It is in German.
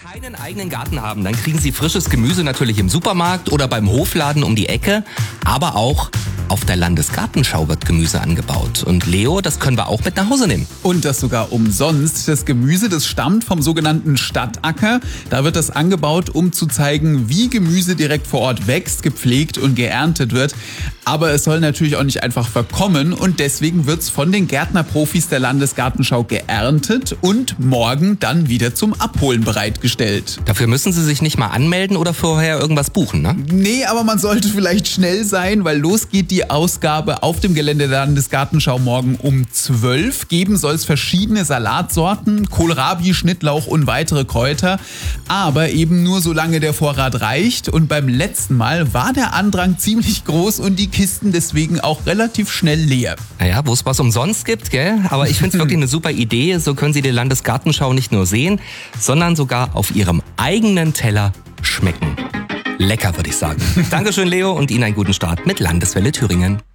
keinen eigenen Garten haben, dann kriegen Sie frisches Gemüse natürlich im Supermarkt oder beim Hofladen um die Ecke, aber auch auf der Landesgartenschau wird Gemüse angebaut. Und Leo, das können wir auch mit nach Hause nehmen. Und das sogar umsonst. Das Gemüse, das stammt vom sogenannten Stadtacker. Da wird das angebaut, um zu zeigen, wie Gemüse direkt vor Ort wächst, gepflegt und geerntet wird. Aber es soll natürlich auch nicht einfach verkommen und deswegen wird's von den Gärtnerprofis der Landesgartenschau geerntet und morgen dann wieder zum Abholen bereitgestellt. Dafür müssen Sie sich nicht mal anmelden oder vorher irgendwas buchen, ne? Nee, aber man sollte vielleicht schnell sein, weil los geht die Ausgabe auf dem Gelände der Landesgartenschau morgen um 12. Geben soll es verschiedene Salatsorten, Kohlrabi, Schnittlauch und weitere Kräuter. Aber eben nur solange der Vorrat reicht. Und beim letzten Mal war der Andrang ziemlich groß und die Kisten deswegen auch relativ schnell leer. Naja, wo es was umsonst gibt, gell? Aber ich finde es wirklich eine super Idee. So können Sie die Landesgartenschau nicht nur sehen, sondern sogar auf Ihrem eigenen Teller schmecken. Lecker, würde ich sagen. Dankeschön, Leo, und Ihnen einen guten Start mit Landeswelle Thüringen.